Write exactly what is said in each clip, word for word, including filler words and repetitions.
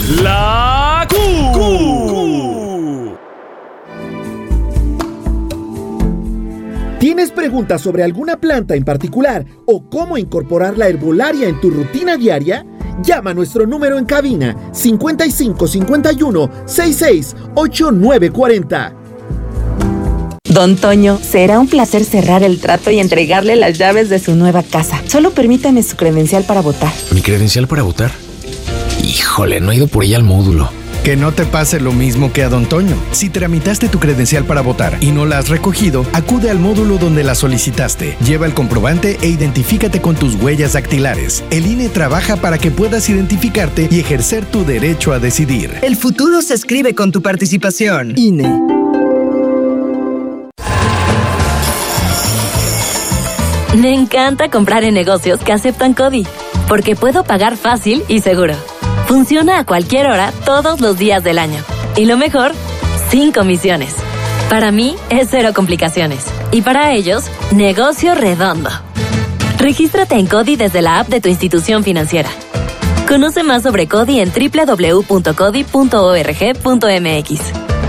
La Q. Q. ¿Tienes preguntas sobre alguna planta en particular o cómo incorporar la herbolaria en tu rutina diaria? Llama a nuestro número en cabina cincuenta y cinco cincuenta y uno sesenta y seis ochenta y nueve cuarenta. Don Toño, será un placer cerrar el trato y entregarle las llaves de su nueva casa. Solo permítame su credencial para votar. ¿Mi credencial para votar? Híjole, no he ido por ella al módulo. Que no te pase lo mismo que a Don Toño. Si tramitaste tu credencial para votar y no la has recogido, acude al módulo donde la solicitaste. Lleva el comprobante e identifícate con tus huellas dactilares. El I N E trabaja para que puedas identificarte y ejercer tu derecho a decidir. El futuro se escribe con tu participación. I N E. Me encanta comprar en negocios que aceptan CODI, porque puedo pagar fácil y seguro. Funciona a cualquier hora, todos los días del año. Y lo mejor, sin comisiones. Para mí, es cero complicaciones. Y para ellos, negocio redondo. Regístrate en CODI desde la app de tu institución financiera. Conoce más sobre CODI en doble u doble u doble u punto codi punto org punto m x.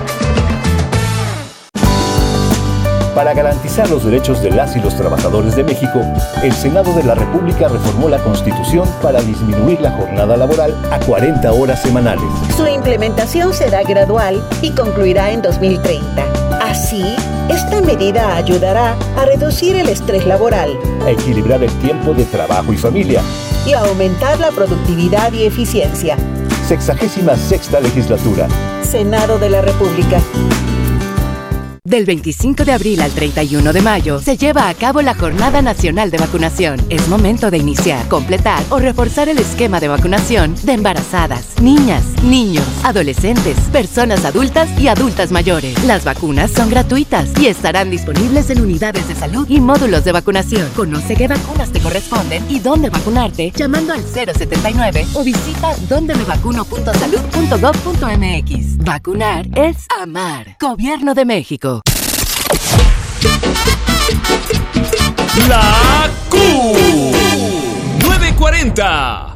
Para garantizar los derechos de las y los trabajadores de México, el Senado de la República reformó la Constitución para disminuir la jornada laboral a cuarenta horas semanales. Su implementación será gradual y concluirá en dos mil treinta. Así, esta medida ayudará a reducir el estrés laboral, a equilibrar el tiempo de trabajo y familia y a aumentar la productividad y eficiencia. Sexagésima sexta legislatura. Senado de la República. Del veinticinco de abril al treinta y uno de mayo se lleva a cabo la Jornada Nacional de Vacunación. Es momento de iniciar, completar o reforzar el esquema de vacunación de embarazadas, niñas, niños, adolescentes, personas adultas y adultas mayores. Las vacunas son gratuitas y estarán disponibles en unidades de salud y módulos de vacunación. Conoce qué vacunas te corresponden y dónde vacunarte llamando al cero setenta y nueve o visita donde me vacuno punto salud punto gov punto m x. Vacunar es amar. Gobierno de México. La Q. nueve cuarenta.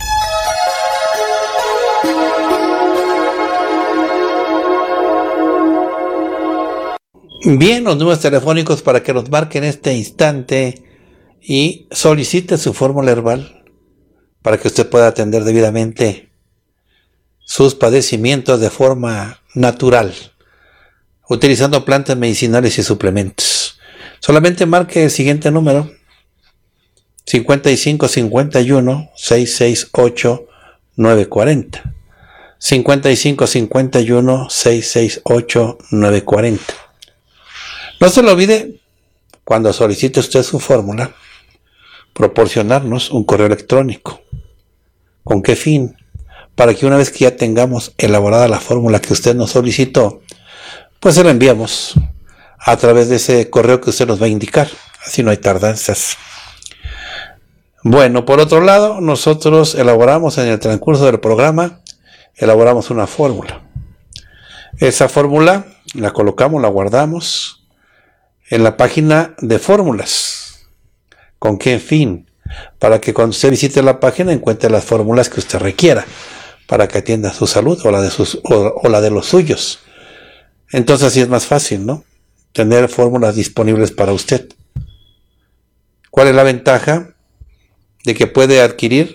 Bien, los números telefónicos para que nos marquen este instante y solicite su fórmula herbal para que usted pueda atender debidamente sus padecimientos de forma natural, utilizando plantas medicinales y suplementos. Solamente marque el siguiente número: cincuenta y cinco cincuenta y uno sesenta y seis ochenta y nueve cuarenta. cincuenta y cinco cincuenta y uno sesenta y seis ochenta y nueve cuarenta. No se lo olvide, cuando solicite usted su fórmula, proporcionarnos un correo electrónico. ¿Con qué fin? Para que una vez que ya tengamos elaborada la fórmula que usted nos solicitó, pues se la enviamos a través de ese correo que usted nos va a indicar. Así no hay tardanzas. Bueno, por otro lado, nosotros elaboramos en el transcurso del programa, elaboramos una fórmula. Esa fórmula la colocamos, la guardamos en la página de fórmulas. ¿Con qué fin? Para que cuando usted visite la página encuentre las fórmulas que usted requiera para que atienda su salud o la de, sus, o, o la de los suyos. Entonces así es más fácil, ¿no? Tener fórmulas disponibles para usted. ¿Cuál es la ventaja? De que puede adquirir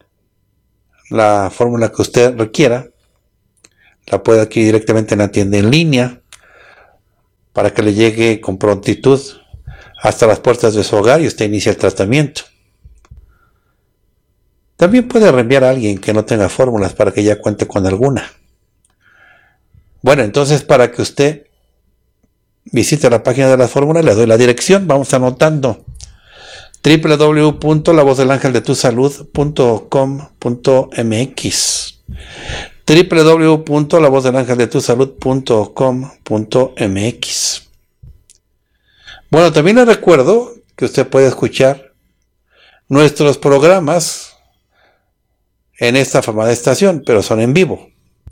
la fórmula que usted requiera, la puede adquirir directamente en la tienda en línea, para que le llegue con prontitud hasta las puertas de su hogar y usted inicia el tratamiento. También puede reenviar a alguien que no tenga fórmulas para que ya cuente con alguna. Bueno, entonces para que usted visite la página de las fórmulas, le doy la dirección, vamos anotando: doble u doble u doble u punto la voz del ángel de tu salud punto com punto m x. doble u doble u doble u punto la voz del ángel de tu salud punto com punto m x. Bueno, también le recuerdo que usted puede escuchar nuestros programas en esta famosa estación, pero son en vivo.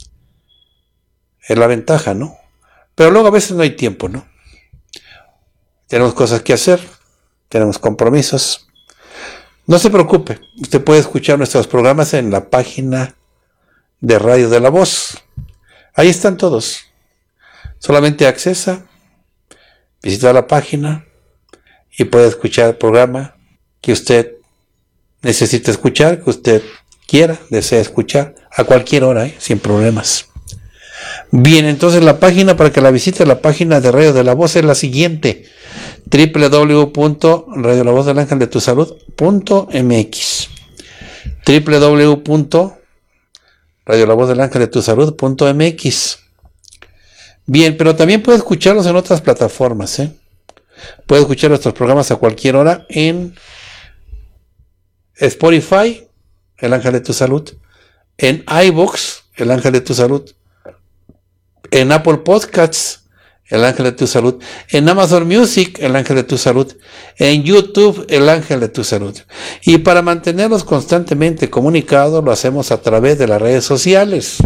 Es la ventaja, ¿no? Pero luego a veces no hay tiempo, ¿no? Tenemos cosas que hacer, tenemos compromisos. No se preocupe, usted puede escuchar nuestros programas en la página de Radio de la Voz. Ahí están todos. Solamente accesa, visita la página y puede escuchar el programa que usted necesita escuchar, que usted quiera, desea escuchar, a cualquier hora, ¿eh? Sin problemas. Bien, entonces la página, para que la visite, la página de Radio de la Voz es la siguiente: doble u doble u doble u punto radio la voz del ángel de tu salud punto m x, doble u doble u doble u punto radio la voz del ángel de tu salud punto m x. Bien, pero también puede escucharlos en otras plataformas, ¿eh? Puede escuchar nuestros programas a cualquier hora en Spotify, El Ángel de tu Salud, en iVoox, El Ángel de tu Salud, en Apple Podcasts, El Ángel de tu Salud, en Amazon Music, El Ángel de tu Salud, en YouTube, El Ángel de tu Salud. Y para mantenerlos constantemente comunicados, lo hacemos a través de las redes sociales,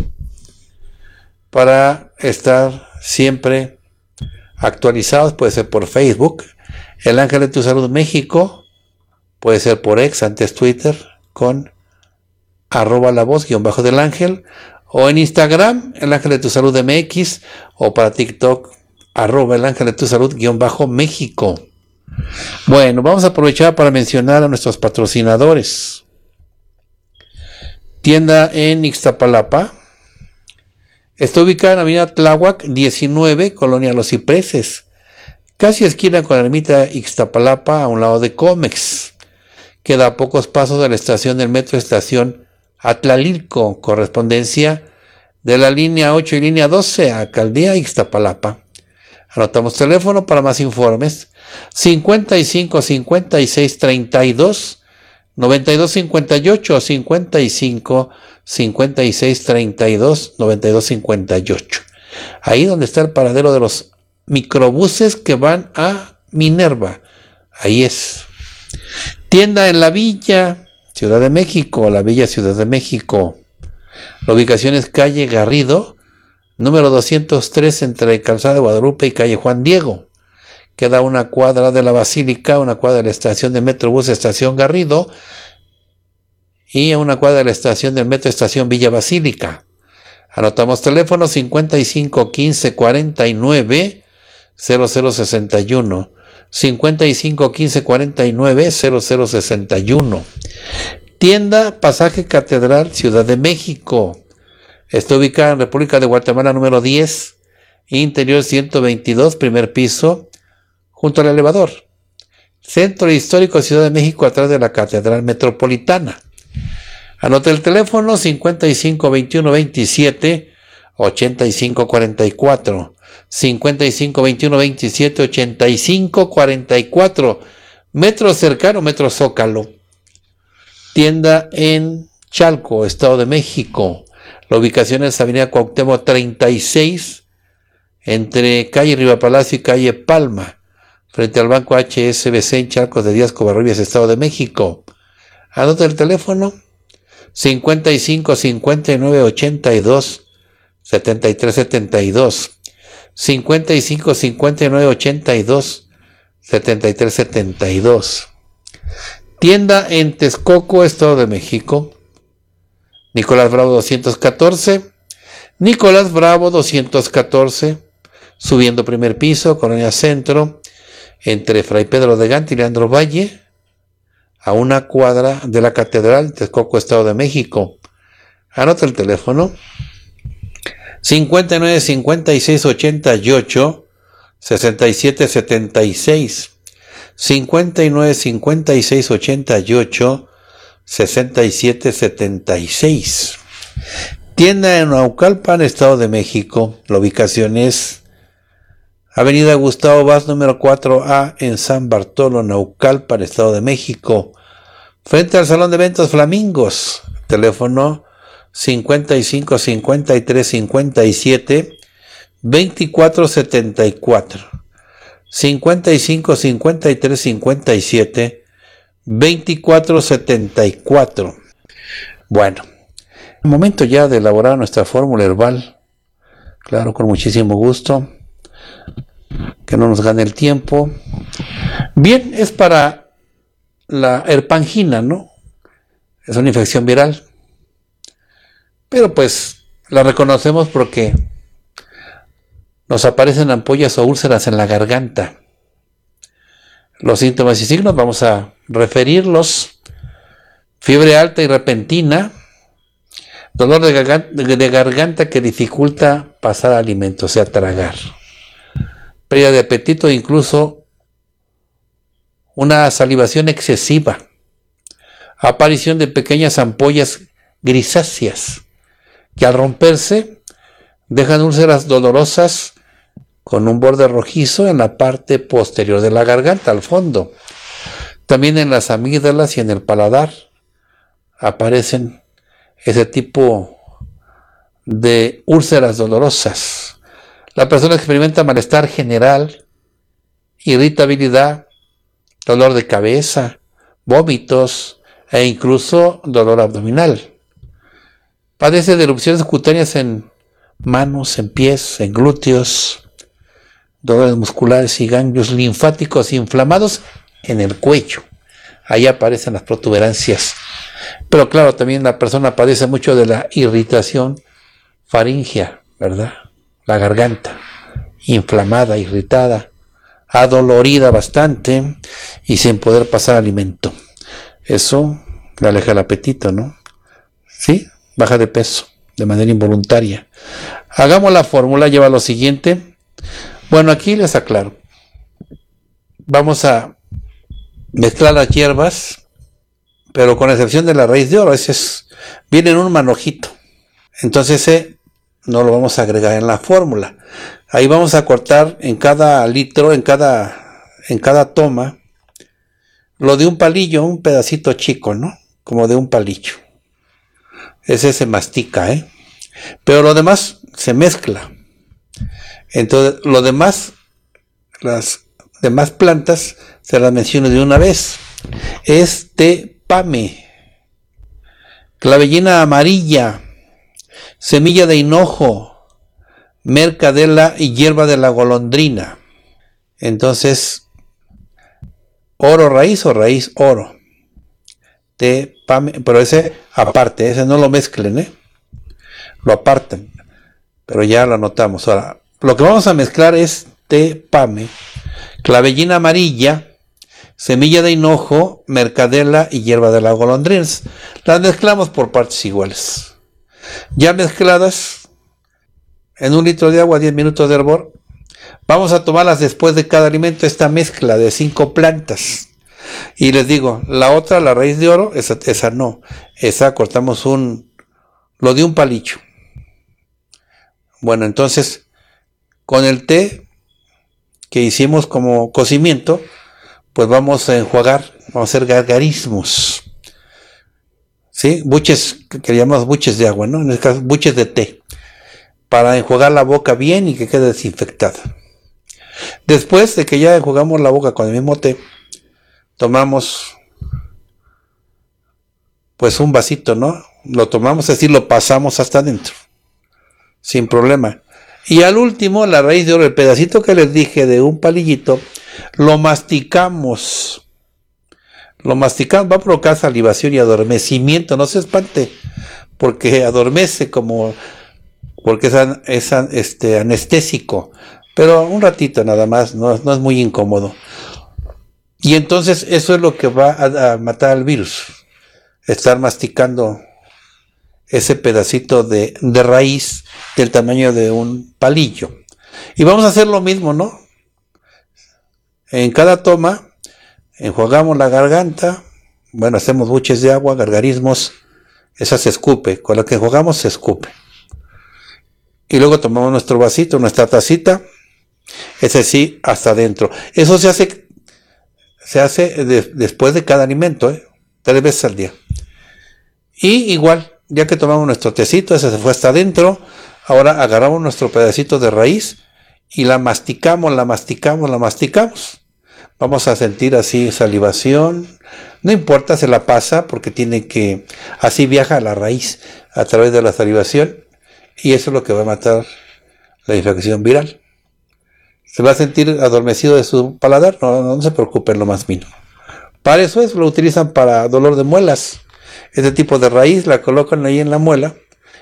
para estar siempre actualizados. Puede ser por Facebook, El Ángel de tu Salud México, puede ser por X, antes Twitter, con arroba la voz guión bajo del ángel, o en Instagram, El Ángel de tu Salud M X, o para TikTok, arroba El Ángel de tu Salud guión bajo México. Bueno, vamos a aprovechar para mencionar a nuestros patrocinadores. Tienda en Ixtapalapa. Está ubicada en la avenida Tláhuac diecinueve, Colonia Los Cipreses, casi esquina con la ermita Ixtapalapa, a un lado de Comex. Queda a pocos pasos de la estación del metro Estación Atlalilco, correspondencia de la línea ocho y línea doce, Alcaldía Ixtapalapa. Anotamos teléfono para más informes: cincuenta y cinco, cincuenta y seis, treinta y dos, noventa y dos, cincuenta y ocho, cincuenta y cinco, cincuenta y seis, treinta y dos, noventa y dos, cincuenta y ocho. Ahí donde está el paradero de los microbuses que van a Minerva. Ahí es. Tienda en La Villa, Ciudad de México, La Villa, Ciudad de México. La ubicación es calle Garrido, número doscientos tres, entre Calzada de Guadalupe y calle Juan Diego. Queda una cuadra de la Basílica, una cuadra de la estación de Metrobús Estación Garrido y una cuadra de la estación del Metro Estación Villa Basílica. Anotamos teléfono: cincuenta y cinco, quince, cuarenta y nueve, cero cero sesenta y uno. cincuenta y cinco, quince, cuarenta y nueve, cero cero sesenta y uno. Tienda Pasaje Catedral, Ciudad de México. Está ubicada en República de Guatemala número diez, interior ciento veintidós, primer piso, junto al elevador. Centro Histórico, Ciudad de México, atrás de la Catedral Metropolitana. Anota el teléfono: cincuenta y cinco, veintiuno, veintisiete, ochenta y cinco, cuarenta y cuatro. cincuenta y cinco, veintiuno, veintisiete, ochenta y cinco, cuarenta y cuatro. Metro cercano, Metro Zócalo. Tienda en Chalco, Estado de México. La ubicación es avenida Cuauhtémoc treinta y seis, entre calle Rivapalacio y calle Palma, frente al Banco H S B C en Charcos de Díaz, Covarrubias, Estado de México. Anota el teléfono: cincuenta y cinco, cincuenta y nueve, ochenta y dos, setenta y tres, setenta y dos. cincuenta y cinco, cincuenta y nueve, ochenta y dos, setenta y tres, setenta y dos. Tienda en Texcoco, Estado de México. Nicolás Bravo doscientos catorce. Nicolás Bravo doscientos catorce. Subiendo primer piso, Colonia Centro, entre Fray Pedro de Gante y Leandro Valle, a una cuadra de la Catedral, Texcoco, Estado de México. Anota el teléfono: cincuenta y nueve, cincuenta y seis, ochenta y ocho, sesenta y siete, setenta y seis. cincuenta y nueve, cincuenta y seis, ochenta y ocho, sesenta y siete, setenta y seis. Tienda en Naucalpan, Estado de México. La ubicación es Avenida Gustavo Vaz, número cuatro A, en San Bartolo, Naucalpan, Estado de México, frente al Salón de Eventos Flamingos. Teléfono: cincuenta y cinco, cincuenta y tres, cincuenta y siete, veinticuatro, setenta y cuatro. cincuenta y cinco, cincuenta y tres, cincuenta y siete, veinticuatro, setenta y cuatro. Bueno, momento ya de elaborar nuestra fórmula herbal. Claro, con muchísimo gusto. Que no nos gane el tiempo. Bien, es para la herpangina, ¿no? Es una infección viral. pero pues la reconocemos porque nos aparecen ampollas o úlceras en la garganta. Los síntomas y signos vamos a referirlos: fiebre alta y repentina, dolor de garganta, de garganta que dificulta pasar alimento, o sea, tragar, pérdida de apetito e incluso una salivación excesiva, aparición de pequeñas ampollas grisáceas que al romperse dejan úlceras dolorosas con un borde rojizo en la parte posterior de la garganta, al fondo. También en las amígdalas y en el paladar aparecen ese tipo de úlceras dolorosas. La persona experimenta malestar general, irritabilidad, dolor de cabeza, vómitos e incluso dolor abdominal. Padece de erupciones cutáneas en manos, en pies, en glúteos, dolores musculares y ganglios linfáticos inflamados en el cuello. Ahí aparecen las protuberancias. Pero claro, también la persona padece mucho de la irritación faríngea, ¿verdad? La garganta inflamada, irritada, adolorida bastante y sin poder pasar alimento. Eso le aleja el apetito, ¿no? ¿Sí? Baja de peso de manera involuntaria. Hagamos la fórmula, lleva lo siguiente. Bueno, aquí les aclaro. Vamos a mezclar las hierbas, pero con excepción de la raíz de oro. Ese es, viene en un manojito. Entonces ese no lo vamos a agregar en la fórmula. Ahí vamos a cortar en cada litro, en cada, en cada toma, lo de un palillo, un pedacito chico, ¿no? Como de un palillo. Ese se mastica, ¿eh? Pero lo demás se mezcla. Entonces, lo demás, las demás plantas, se las menciono de una vez. Es tepame, clavellina amarilla, semilla de hinojo, mercadela y hierba de la golondrina. Entonces, oro raíz o raíz oro. Tepame, pero ese aparte, ese no lo mezclen, ¿eh? Lo apartan, pero ya lo anotamos. Ahora, lo que vamos a mezclar es tepame, clavellina amarilla, semilla de hinojo, mercadela y hierba de la golondrina. Las mezclamos por partes iguales. Ya mezcladas, en un litro de agua, diez minutos de hervor, vamos a tomarlas después de cada alimento, esta mezcla de cinco plantas. Y les digo, la otra, la raíz de oro, esa, esa no. Esa cortamos un, lo de un palillo. Bueno, entonces, con el té que hicimos como cocimiento, pues vamos a enjuagar, vamos a hacer gargarismos. ¿Sí? Buches, que llamamos buches de agua, ¿no? En este caso, buches de té. Para enjuagar la boca bien y que quede desinfectada. Después de que ya enjuagamos la boca con el mismo té, tomamos pues un vasito, ¿no? Lo tomamos así, lo pasamos hasta adentro, sin problema. Y al último, la raíz de oro, el pedacito que les dije de un palillito, lo masticamos. Lo masticamos, va a provocar salivación y adormecimiento, no se espante, porque adormece como, porque es, es este, anestésico, pero un ratito nada más, no, no es muy incómodo. Y entonces eso es lo que va a, a matar al virus, estar masticando ese pedacito de, de raíz del tamaño de un palillo. Y vamos a hacer lo mismo, ¿no? En cada toma, enjuagamos la garganta, bueno, hacemos buches de agua, gargarismos, esa se escupe, con la que enjuagamos se escupe. Y luego tomamos nuestro vasito, nuestra tacita, ese sí, hasta adentro. Eso se hace... Se hace de, después de cada alimento, ¿eh? Tres veces al día. Y igual, ya que tomamos nuestro tecito, ese se fue hasta adentro, ahora agarramos nuestro pedacito de raíz y la masticamos, la masticamos, la masticamos. Vamos a sentir así salivación. No importa, se la pasa porque tiene que... Así viaja la raíz a través de la salivación y eso es lo que va a matar la infección viral. ¿Se va a sentir adormecido de su paladar? No, no, no se preocupen lo más mínimo. Para eso es, lo utilizan para dolor de muelas. Este tipo de raíz la colocan ahí en la muela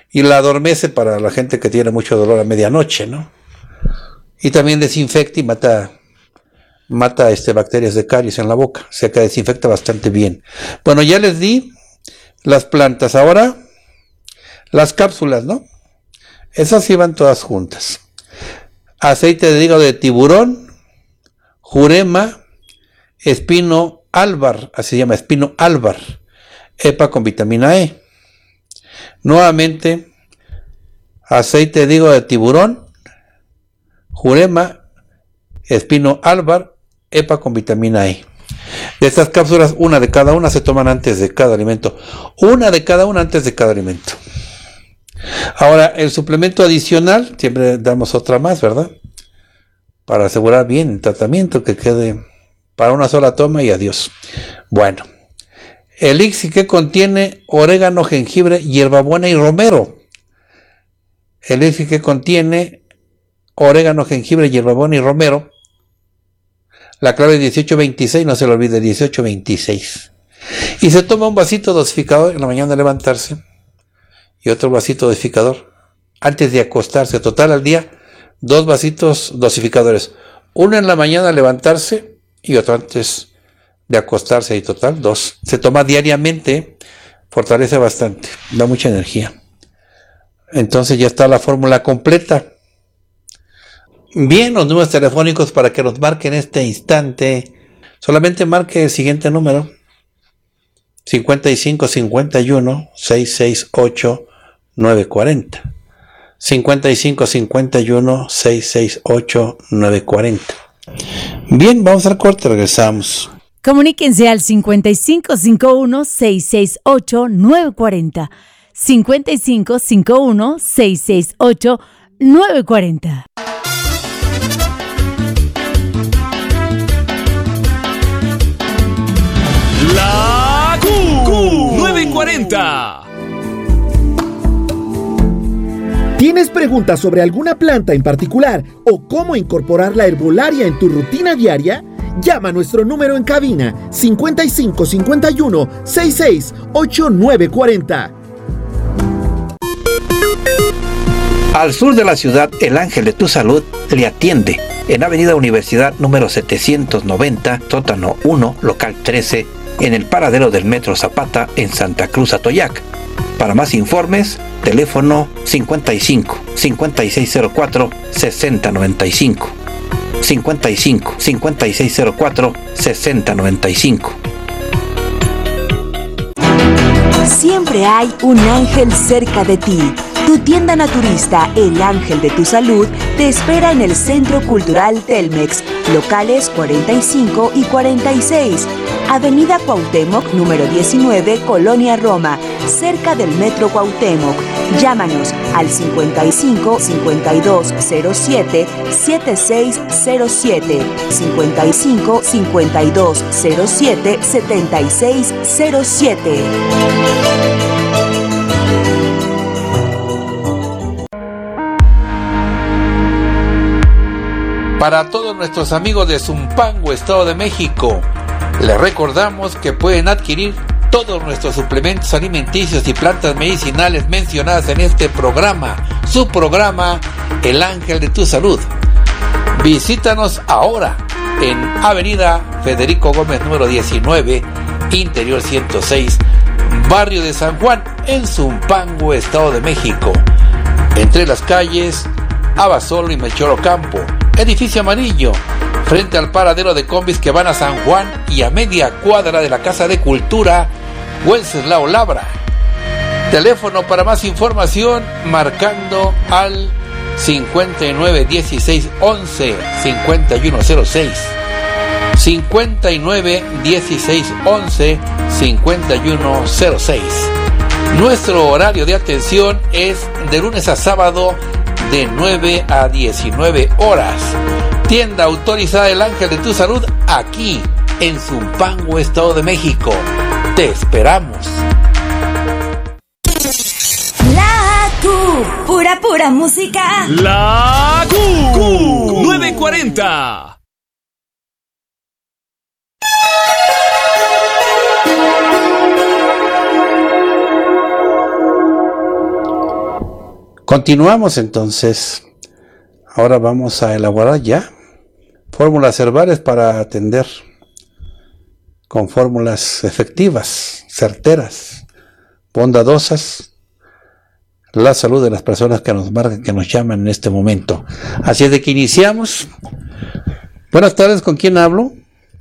y la adormece para la gente que tiene mucho dolor a medianoche, ¿no? Y también desinfecta y mata, mata este, bacterias de caries en la boca, o sea que desinfecta bastante bien. Bueno, ya les di las plantas, ahora las cápsulas, ¿no? Esas iban todas juntas. Aceite de hígado de tiburón, jurema, espino álvar, así se llama, espino álvar, epa con vitamina E. Nuevamente, aceite de hígado de tiburón, jurema, espino álvar, epa con vitamina E. De estas cápsulas, una de cada una se toman antes de cada alimento. Una de cada una antes de cada alimento. Ahora, el suplemento adicional, siempre damos otra más, ¿verdad? Para asegurar bien el tratamiento, que quede para una sola toma y adiós. Bueno, el Ixi que contiene orégano, jengibre, hierbabuena y romero. El Ixi que contiene orégano, jengibre, hierbabuena y romero. La clave es dieciocho veintiséis, no se lo olvide, dieciocho veintiséis. Y se toma un vasito dosificador en la mañana de levantarse y otro vasito dosificador antes de acostarse. Total al día, dos vasitos dosificadores. Uno en la mañana al levantarse y otro antes de acostarse, y total dos. Se toma diariamente, fortalece bastante, da mucha energía. Entonces ya está la fórmula completa. Bien, los números telefónicos para que nos marquen en este instante. Solamente marque el siguiente número: cincuenta y cinco cincuenta y uno seiscientos sesenta y ocho novecientos cuarenta. cincuenta y cinco cincuenta y uno seiscientos sesenta y ocho novecientos cuarenta. Bien, vamos al corte, regresamos. Comuníquense al cincuenta y cinco cincuenta y uno seiscientos sesenta y ocho novecientos cuarenta. cincuenta y cinco cincuenta y uno seiscientos sesenta y ocho novecientos cuarenta. La Q nueve cuarenta. ¿Tienes preguntas sobre alguna planta en particular o cómo incorporar la herbolaria en tu rutina diaria? Llama a nuestro número en cabina cincuenta y cinco cincuenta y uno sesenta y seis ocho nueve cuarenta. Al sur de la ciudad, el Ángel de tu Salud le atiende en Avenida Universidad número setecientos noventa, sótano uno, local trece, en el paradero del Metro Zapata en Santa Cruz, Atoyac. Para más informes, teléfono cincuenta y cinco cincuenta y seis cero cuatro sesenta noventa y cinco. cincuenta y cinco cincuenta y seis cero cuatro sesenta noventa y cinco. Siempre hay un ángel cerca de ti. Tu tienda naturista, El Ángel de tu Salud, te espera en el Centro Cultural Telmex, locales cuarenta y cinco y cuarenta y seis, Avenida Cuauhtémoc, número diecinueve, Colonia Roma, cerca del Metro Cuauhtémoc. Llámanos al cincuenta y cinco cincuenta y dos cero siete setenta y seis cero siete, cincuenta y cinco cincuenta y dos cero siete setenta y seis cero siete. Para todos nuestros amigos de Zumpango, Estado de México, les recordamos que pueden adquirir todos nuestros suplementos alimenticios y plantas medicinales mencionadas en este programa, su programa El Ángel de tu Salud. Visítanos ahora en Avenida Federico Gómez número diecinueve, Interior ciento seis, Barrio de San Juan, en Zumpango, Estado de México, entre las calles Abasolo y Melchor Ocampo. Edificio amarillo, frente al paradero de combis que van a San Juan y a media cuadra de la Casa de Cultura Wenceslao Labra. Teléfono para más información marcando al cincuenta y nueve dieciséis once cincuenta y uno cero seis, cincuenta y nueve dieciséis once cincuenta y uno cero seis. Nuestro horario de atención es de lunes a sábado de nueve a diecinueve horas. Tienda autorizada El Ángel de tu Salud, aquí en Zumpango, Estado de México. Te esperamos. La Q, pura pura música. La Q nueve cuarenta. Continuamos entonces. Ahora vamos a elaborar ya fórmulas herbales para atender con fórmulas efectivas, certeras, bondadosas, la salud de las personas que nos marcan, que nos llaman en este momento. Así es de que iniciamos. Buenas tardes, ¿con quién hablo?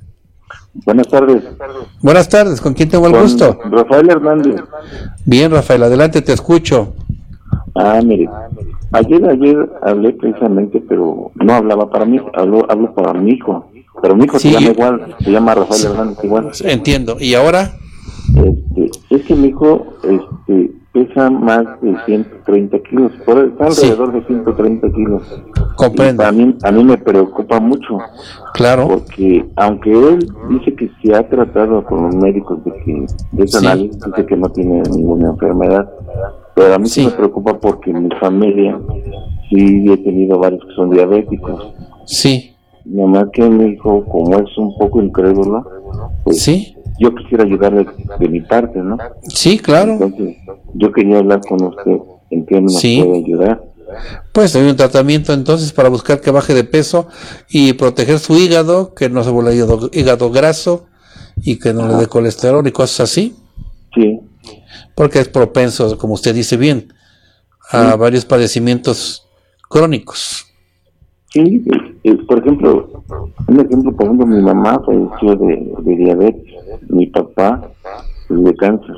Buenas tardes. Buenas tardes, ¿con quién tengo el Con gusto? Rafael Hernández. Bien, Rafael, adelante, te escucho. Ah, mire, ayer, ayer hablé precisamente, pero no hablaba para mí, hablo, hablo para mi hijo, pero mi hijo Sí. se llama igual, se llama Rafael sí. Hernández igual. Entiendo, ¿y ahora? Este, es que mi hijo este, pesa más de ciento treinta kilos, por, está alrededor sí. de ciento treinta kilos. Comprendo. A mí, a mí me preocupa mucho. Claro. Porque aunque él dice que se ha tratado con los médicos de que de ese Sí. análisis, dice que no tiene ninguna enfermedad, pero a mí sí. sí me preocupa porque en mi familia sí he tenido varios que son diabéticos. Sí. Nada más que mi hijo, como es un poco incrédulo, pues sí. yo quisiera ayudarle de mi parte, ¿no? Sí, claro. Entonces, yo quería hablar con usted en qué nos sí. puede ayudar. Pues hay un tratamiento entonces para buscar que baje de peso y proteger su hígado, que no se vuelva hígado, hígado graso y que no Ajá. le dé colesterol y cosas así. Sí. Porque es propenso, como usted dice bien, a sí. varios padecimientos crónicos. Sí, eh, por ejemplo, un ejemplo, por ejemplo, mi mamá falleció de, de diabetes, mi papá de cáncer.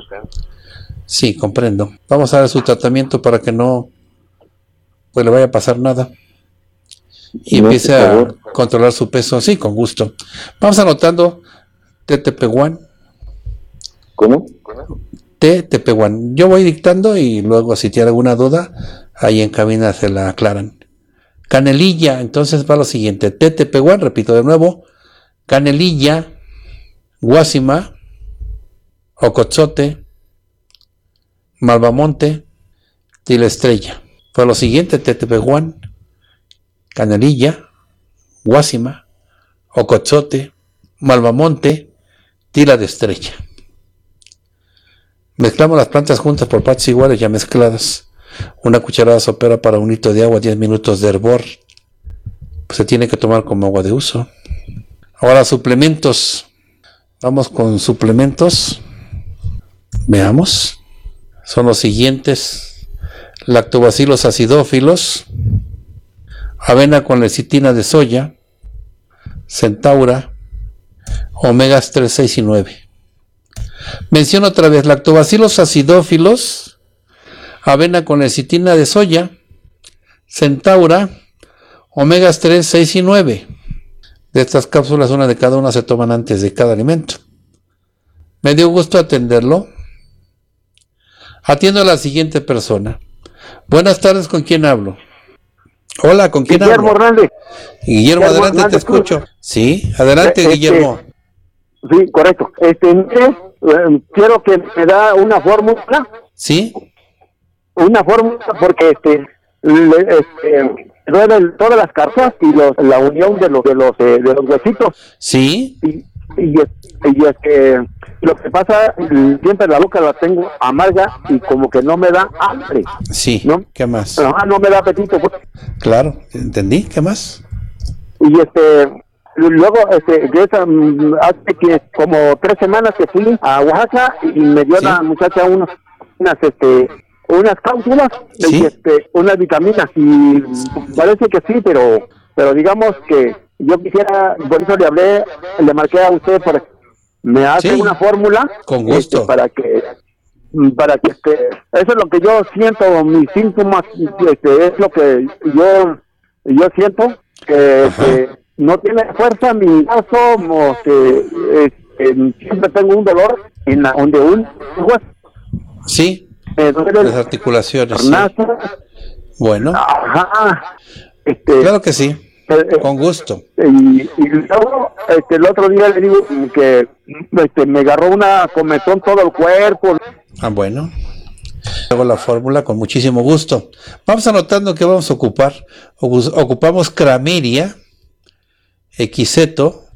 Sí, comprendo. Vamos a dar su tratamiento para que no pues le vaya a pasar nada y no, empiece a controlar su peso. Sí, con gusto. Vamos anotando T T P uno. ¿Cómo? T T P uno. Yo voy dictando y luego si tiene alguna duda, ahí en cabina se la aclaran. Canelilla, entonces va lo siguiente. T T P uno, repito de nuevo. Canelilla, guásima, ocozote, malvamonte, tila estrella. Fue lo siguiente, T T P uno, canelilla, guásima, ocozote, malvamonte, tila de estrella. Mezclamos las plantas juntas por partes iguales ya mezcladas. Una cucharada sopera para un litro de agua, diez minutos de hervor. Pues se tiene que tomar como agua de uso. Ahora suplementos. Vamos con suplementos. Veamos. Son los siguientes. Lactobacilos acidófilos, avena con lecitina de soya, centaura, omegas tres, seis y nueve. Menciono otra vez, lactobacilos acidófilos, avena con lecitina de soya, centaura, omegas tres, seis y nueve. De estas cápsulas, una de cada una se toman antes de cada alimento. Me dio gusto atenderlo. Atiendo a la siguiente persona. Buenas tardes, ¿con quién hablo? Hola, ¿con quién Guillermo hablo? Hernández. Guillermo, Guillermo adelante, Hernández, te escucho. Sí, adelante, este, Guillermo. Sí, correcto. Este, eh, quiero que me da una fórmula. Sí. Una fórmula porque este, le, este duelen todas las cartas y los, la unión de los de los eh, de los huesitos. Sí. Y, y, y es que lo que pasa, siempre la boca la tengo amarga y como que no me da hambre. Sí, ¿no? ¿Qué más? Ajá, no me da apetito. Pues. Claro, entendí, ¿qué más? Y este, luego, este, yo esa, hace que como tres semanas que fui a Oaxaca y me dio ¿Sí? la muchacha unos, unas, este, unas cápsulas, ¿Sí? y este, unas vitaminas y parece que sí, pero, pero digamos que yo quisiera, por eso le hablé, le marqué a usted para me hace sí, una fórmula con gusto este, para que para que este, eso es lo que yo siento, mis síntomas, este, es lo que yo yo siento que, que no tiene fuerza mi brazo, que este, siempre tengo un dolor en la, donde un hueso. Sí, me duele las articulaciones. Sí. Bueno. Ajá. Este, claro que sí. Con gusto. Y, y luego, este, el otro día le digo que este, me agarró una comezón todo el cuerpo. Ah, bueno. Hago la fórmula con muchísimo gusto. Vamos anotando que vamos a ocupar. Ocupamos crameria, equiseto,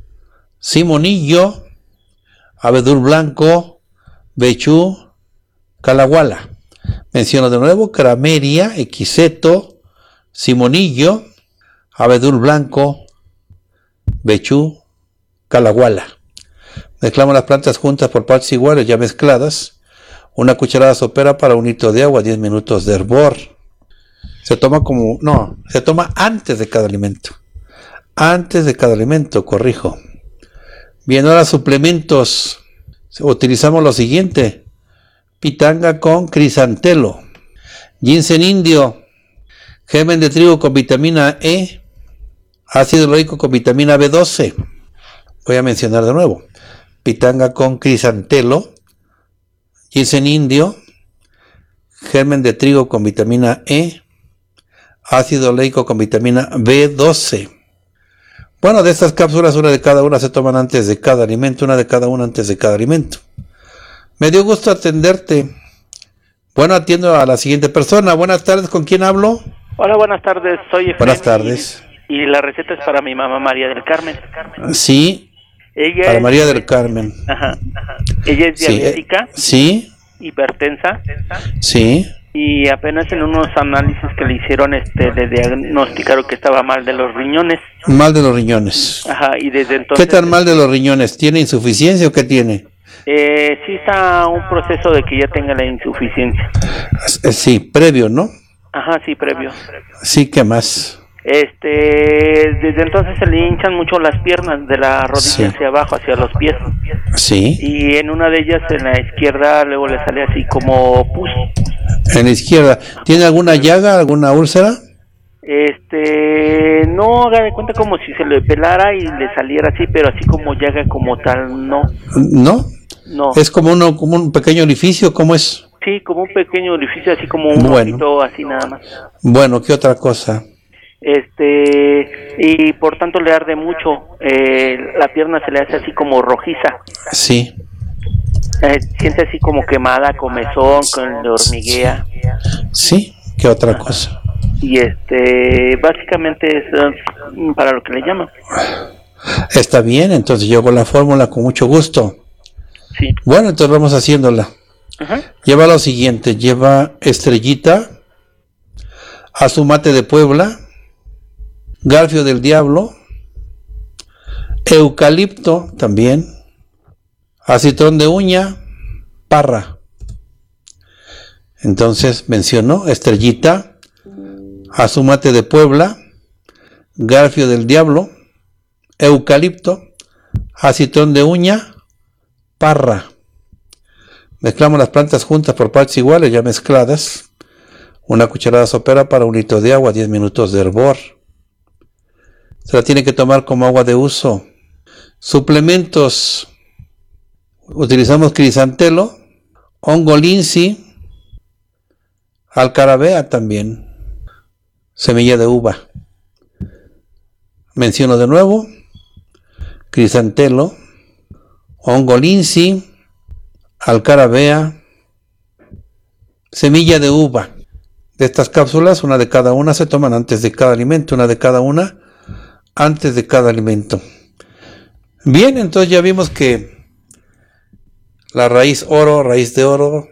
simonillo, abedul blanco, bechú, calahuala. Menciono de nuevo: crameria, equiseto, simonillo, abedul blanco, bechú, calahuala. Mezclamos las plantas juntas por partes iguales, ya mezcladas. Una cucharada sopera para un litro de agua, diez minutos de hervor. Se toma como, no, se toma antes de cada alimento. Antes de cada alimento, corrijo. Bien, ahora suplementos. Utilizamos lo siguiente: pitanga con crisantelo, ginseng indio, germen de trigo con vitamina E, ácido hialurónico con vitamina B doce. Voy a mencionar de nuevo: pitanga con crisantelo, ginseng indio, germen de trigo con vitamina E, ácido oleico con vitamina B doce. Bueno, de estas cápsulas, una de cada una se toman antes de cada alimento, una de cada una antes de cada alimento. Me dio gusto atenderte. Bueno, atiendo a la siguiente persona. Buenas tardes, ¿con quién hablo? Hola, buenas tardes, soy Efraín. Buenas tardes. Y, y la receta es para mi mamá María del Carmen. Sí, Ella para es, María del Carmen. Ajá, ajá. Ella es diabética. Sí. Hipertensa. Sí. Y apenas en unos análisis que le hicieron, este, le diagnosticaron que estaba mal de los riñones. Mal de los riñones. Ajá, y desde entonces... ¿Qué tan mal de los riñones? ¿Tiene insuficiencia o qué tiene? Eh, sí está un proceso de que ya tenga la insuficiencia. Sí, previo, ¿no? Ajá, sí, previo. Sí, ¿qué más? Este, desde entonces se le hinchan mucho las piernas, de la rodilla Sí. hacia abajo, hacia los pies. Sí. Y en una de ellas, en la izquierda, luego le sale así como pus. En la izquierda. ¿Tiene alguna llaga, alguna úlcera? Este, no, haga de cuenta como si se le pelara y le saliera así, pero así como llaga como tal, no. ¿No? No. ¿Es como, uno, como un pequeño orificio? ¿Cómo es? Sí, como un pequeño orificio, así como un Bueno. ojito, así nada más. Bueno, ¿qué otra cosa? Este, y por tanto le arde mucho, eh, la pierna se le hace así como rojiza. Sí. Eh, siente así como quemada, comezón, con le hormiguea. Sí, ¿qué otra cosa? Y este, básicamente es uh, para lo que le llaman. Está bien, entonces yo hago la fórmula con mucho gusto. Sí. Bueno, entonces vamos haciéndola. Ajá. Lleva lo siguiente: lleva estrellita, azumate de Puebla, garfio del diablo, eucalipto también, acitrón de uña, parra. Entonces mencionó estrellita, azumate de Puebla, garfio del diablo, eucalipto, acitrón de uña, parra. Mezclamos las plantas juntas por partes iguales, ya mezcladas. Una cucharada sopera para un litro de agua, diez minutos de hervor. Se la tiene que tomar como agua de uso. Suplementos: utilizamos crisantelo, hongo linsi, alcarabea también, semilla de uva. Menciono de nuevo: crisantelo, hongo linsi, alcarabea, semilla de uva. De estas cápsulas, una de cada una se toman antes de cada alimento, una de cada una antes de cada alimento. Bien, entonces ya vimos que la raíz oro, raíz de oro,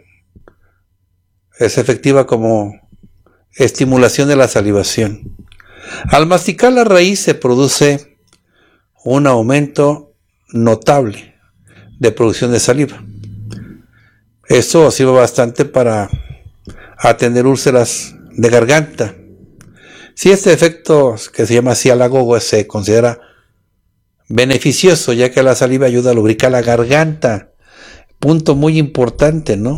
es efectiva como estimulación de la salivación. Al masticar la raíz se produce un aumento notable de producción de saliva. Esto sirve bastante para atender úlceras de garganta. Si este efecto, que se llama así halagogo, se considera beneficioso, ya que la saliva ayuda a lubricar la garganta, punto muy importante, ¿no?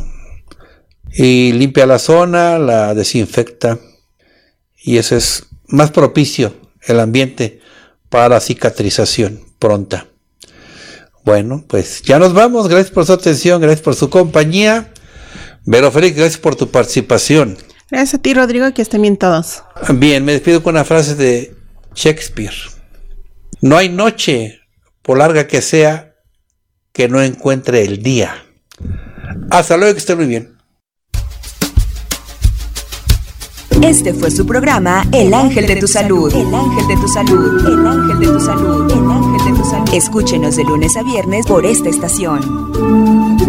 Y limpia la zona, la desinfecta, y eso es más propicio el ambiente para la cicatrización pronta. Bueno, pues ya nos vamos. Gracias por su atención, gracias por su compañía. Vero Félix, gracias por tu participación. Gracias a ti, Rodrigo, que estén bien todos. Bien, me despido con una frase de Shakespeare: no hay noche, por larga que sea, que no encuentre el día. Hasta luego, que esté muy bien. Este fue su programa El Ángel de tu Salud. El Ángel de tu Salud. El Ángel de tu Salud. El Ángel de tu Salud. Escúchenos de lunes a viernes por esta estación.